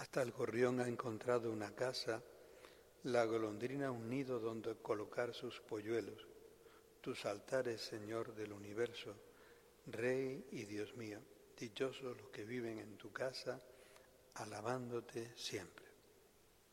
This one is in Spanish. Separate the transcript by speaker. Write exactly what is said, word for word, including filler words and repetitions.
Speaker 1: Hasta el gorrión ha encontrado una casa, la golondrina un nido donde colocar sus polluelos. Tus altares, Señor del universo, Rey y Dios mío, dichosos los que viven en tu casa, alabándote siempre.